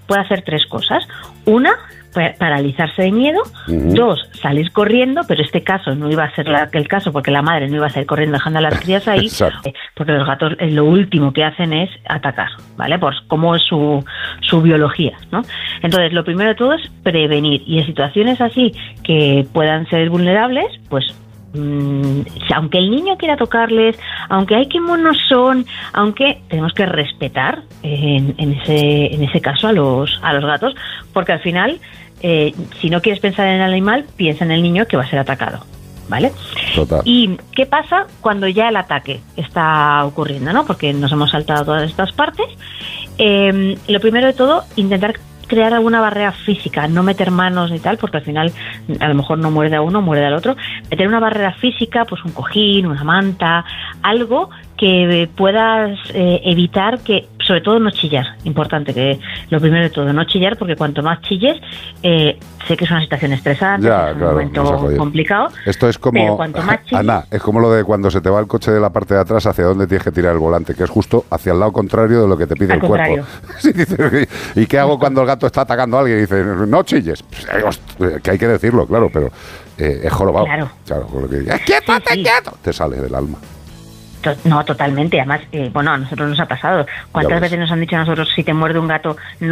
puede hacer 3 cosas. Una, paralizarse de miedo. 2, salir corriendo, pero este caso no iba a ser el caso porque la madre no iba a salir corriendo dejando a las crías ahí, porque los gatos lo último que hacen es atacar, ¿vale? Por cómo es su biología, ¿no? Entonces, lo primero de todo es prevenir, y en situaciones así que puedan ser vulnerables, pues aunque el niño quiera tocarles, aunque hay que monos son, aunque tenemos que respetar en ese caso a los gatos, porque al final si no quieres pensar en el animal, piensa en el niño que va a ser atacado, ¿vale? Total. ¿Y qué pasa cuando ya el ataque está ocurriendo, ¿no? Porque nos hemos saltado todas estas partes. Lo primero de todo, intentar crear alguna barrera física, no meter manos ni tal, porque al final a lo mejor no muerde a uno, muerde al otro. Meter una barrera física, pues un cojín, una manta, algo que puedas evitar que, sobre todo, no chillar. Importante, que lo primero de todo, no chillar, porque cuanto más chilles, sé que es una situación estresante, ya, es un claro, momento complicado. Esto es como, Ana, es como lo de cuando se te va el coche de la parte de atrás, hacia dónde tienes que tirar el volante, que es justo hacia el lado contrario de lo que te pide el cuerpo. Sí, dice, ¿y qué hago cuando el gato está atacando a alguien? Y dice, no chilles. Pues, que hay que decirlo, claro, pero es jorobado. Claro, porque ¡quieto, quieto! Te sale del alma. No, totalmente. Además, a nosotros nos ha pasado. ¿Cuántas veces nos han dicho a nosotros, si te muerde un gato,